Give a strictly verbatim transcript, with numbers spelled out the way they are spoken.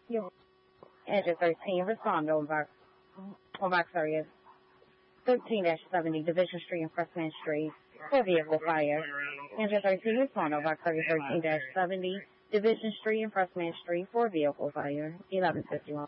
Yo. Engine thirteen, respond over. Over area thirteen seventy, Division Street and Freshman Street, for vehicle fire. Engine thirteen, respond over area thirteen seventy, Division Street and Freshman Street, for vehicle fire. eleven fifty-one.